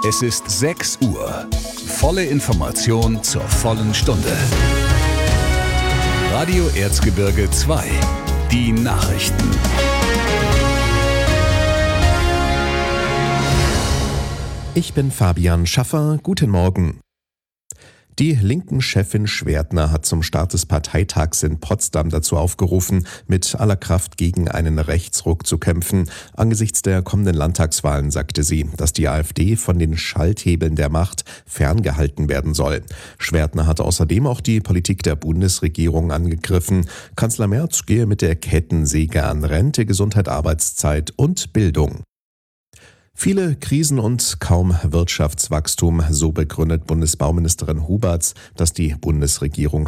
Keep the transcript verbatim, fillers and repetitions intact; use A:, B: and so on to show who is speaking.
A: Es ist sechs Uhr. Volle Information zur vollen Stunde. Radio Erzgebirge zwei. Die Nachrichten.
B: Ich bin Fabian Schaffer. Guten Morgen. Die Linken-Chefin Schwertner hat zum Start des Parteitags in Potsdam dazu aufgerufen, mit aller Kraft gegen einen Rechtsruck zu kämpfen. Angesichts der kommenden Landtagswahlen sagte sie, dass die AfD von den Schalthebeln der Macht ferngehalten werden soll. Schwertner hat außerdem auch die Politik der Bundesregierung angegriffen. Kanzler Merz gehe mit der Kettensäge an Rente, Gesundheit, Arbeitszeit und Bildung. Viele Krisen und kaum Wirtschaftswachstum, so begründet Bundesbauministerin Huberts, dass die Bundesregierung